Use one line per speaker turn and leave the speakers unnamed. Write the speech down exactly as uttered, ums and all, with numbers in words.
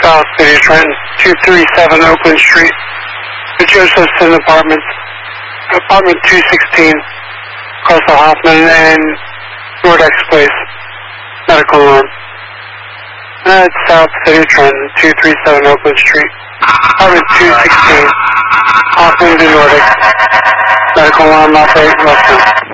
South City, Trenton, two thirty-seven Oakland Street. The Josephson Apartments, Apartment two sixteen, across the Hoffman and Nordex Place, medical alarm. That's South City, Trenton, two thirty-seven Oakland Street, Apartment two sixteen, Hoffman and Nordex, medical alarm operating Western.